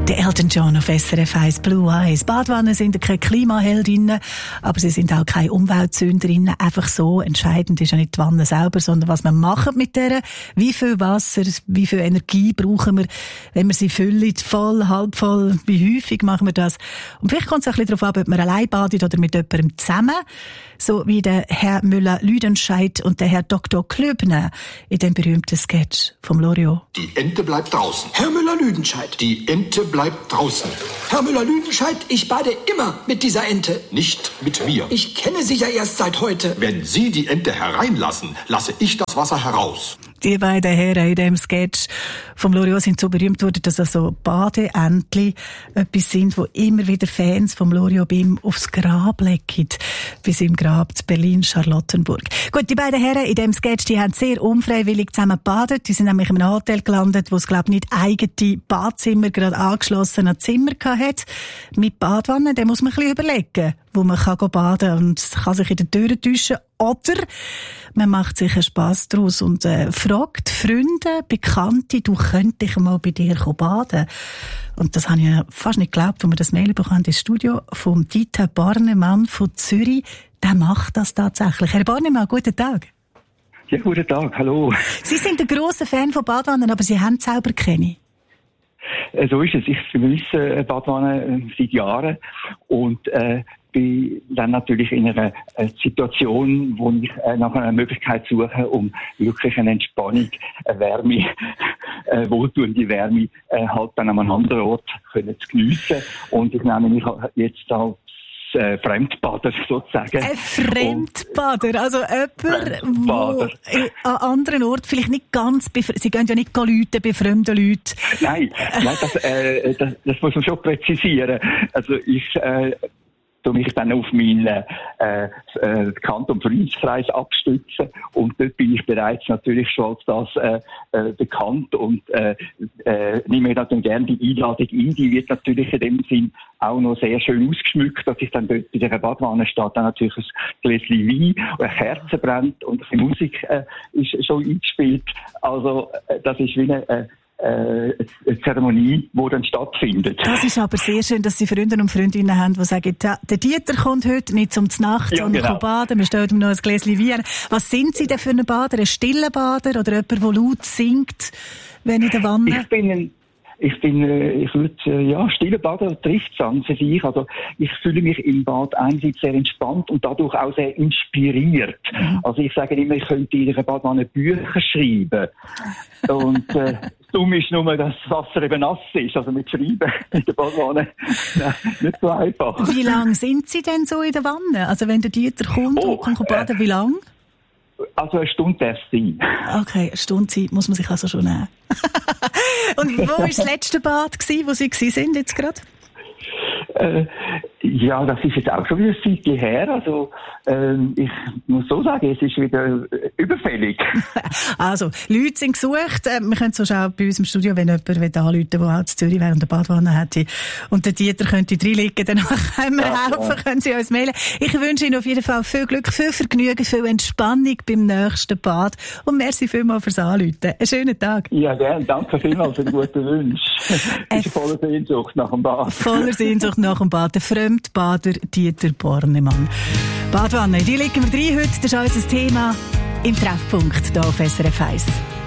Der Elton John auf SRF 1 Blue Eyes. Badwannen sind keine Klimaheldinnen, aber sie sind auch keine Umweltsünderinnen. Einfach so. Entscheidend ist ja nicht die Wanne selber, sondern was wir machen mit der. Wie viel Wasser, wie viel Energie brauchen wir, wenn wir sie füllen, voll, halb voll, wie häufig machen wir das? Und vielleicht kommt es auch ein bisschen darauf ab, ob man allein badet oder mit jemandem zusammen. So wie der Herr Müller-Lüdenscheid und der Herr Dr. Klöbner in dem berühmten Sketch vom Loriot. Die Ente bleibt draußen. Herr Müller-Lüdenscheid. Die Ente bleibt draußen. Herr Müller-Lüdenscheid, ich bade immer mit dieser Ente. Nicht mit mir. Ich kenne Sie ja erst seit heute. Wenn Sie die Ente hereinlassen, lasse ich das Wasser heraus. Die beiden Herren in dem Sketch vom Loriot sind so berühmt worden, dass also Badeentli etwas sind, wo immer wieder Fans vom Loriot bei ihm aufs Grab legen. Bei seinem Grab zu Berlin-Charlottenburg. Gut, die beiden Herren in dem Sketch, die haben sehr unfreiwillig zusammen gebadet. Die sind nämlich in einem Hotel gelandet, wo es, glaube ich, nicht eigene Badzimmer gerade angeschlossen an Zimmer hatte. Mit Badwannen, da muss man ein bisschen überlegen, wo man kann baden kann und kann sich in den Türen täuschen. Oder man macht sich einen Spass daraus und fragt Freunde, Bekannte, du könntest mal bei dir baden. Und das habe ich ja fast nicht geglaubt, als wir das Mail bekommen ins Studio vom Dieter Barnemann von Zürich. Der macht das tatsächlich. Herr Barnemann, guten Tag. Ja, guten Tag, hallo. Sie sind ein grosser Fan von Badwannen, aber Sie haben es selber keine. So ist es. Ich vermisse Badwannen seit Jahren und bin dann natürlich in einer Situation, wo ich nach einer Möglichkeit suche, um wirklich eine Entspannung, eine Wärme, wohltuende Wärme halt dann an einem anderen Ort können zu geniessen. Und ich nehme mich jetzt als Fremdbader sozusagen. Ein Fremdbader, also jemand, der an anderen Orten vielleicht nicht ganz Sie gehen ja nicht läuten bei fremden Leuten. Nein, das muss man schon präzisieren. Also ich mich dann auf meinen Kanton Freundeskreis abstützen und dort bin ich bereits natürlich schon als das bekannt und nehme mir natürlich gerne die Einladung ein. Die wird natürlich in dem Sinn auch noch sehr schön ausgeschmückt, dass ich dann dort bei der Badwanne steht, dann natürlich ein Gläschen Wein, eine Kerze brennt und ein bisschen Musik ist schon eingespielt. Also das ist wie eine Zeremonie, die dann stattfindet. Das ist aber sehr schön, dass Sie Freunde und Freundinnen haben, die sagen, der Dieter kommt heute nicht zum Nacht, sondern kann baden, wir stellen ihm noch ein Gläschen Wein. Was sind Sie denn für einen Bader? Ein stiller Bader oder jemand, der laut singt, wenn in der Wanne? Ich würde, stiller Bader trifft es an für sich. Also, ich fühle mich im Bad einerseits sehr entspannt und dadurch auch sehr inspiriert. Also, ich sage immer, ich könnte in einer Badwanne Bücher schreiben. Und, dumm ist nur, dass das Wasser eben nass ist. Also, mit Schreiben in der Badwanne, nicht so einfach. Wie lange sind Sie denn so in der Wanne? Also, wenn der Dieter kommt und kann baden, wie lange? Also, eine Stunde darf es sein. Okay, eine Stunde Zeit muss man sich also schon nehmen. Und wo war das letzte Bad, wo Sie sind jetzt gerade? Ja, das ist jetzt auch schon wieder eine Zeit her. Also, ich muss so sagen, es ist wieder überfällig. Also, Leute sind gesucht. Wir können so schauen bei uns im Studio, wenn jemand anrufen will, der auch in Zürich wäre und eine Badwanne hätte und der Dieter könnte reinliegen, dann können wir helfen, können Sie uns mailen. Ich wünsche Ihnen auf jeden Fall viel Glück, viel Vergnügen, viel Entspannung beim nächsten Bad und merci vielmals fürs Anrufen. Einen schönen Tag. Ja, gerne. Danke vielmals für den guten Wunsch. Ich bin voller Sehnsucht nach dem Bad. Voller Sehnsucht nach dem Bad. Der Fremdbader Dieter Barnemann. Badwanne, die legen wir rein heute. Das ist unser Thema im Treffpunkt hier auf SRF 1.